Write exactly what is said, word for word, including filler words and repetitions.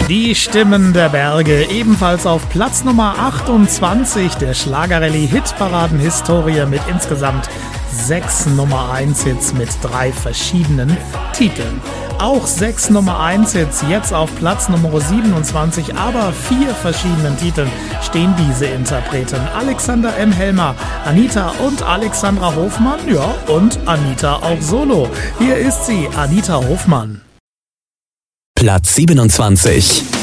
Die Stimmen der Berge, ebenfalls auf Platz Nummer achtundzwanzig der Schlagerrallye-Hitparaden-Historie mit insgesamt sechs Nummer eins Hits mit drei verschiedenen Titeln. Auch sechs Nummer eins Hits, jetzt auf Platz Nummer siebenundzwanzig, aber vier verschiedenen Titeln stehen diese Interpreten. Alexander M. Helmer, Anita und Alexandra Hofmann, ja, und Anita auch solo. Hier ist sie, Anita Hofmann. Platz siebenundzwanzig.